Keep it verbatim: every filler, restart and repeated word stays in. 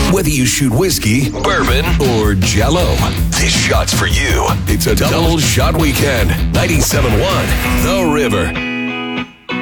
Whether you shoot whiskey, bourbon, or Jell-O, this shot's for you. It's a double shot weekend. ninety-seven point one The River.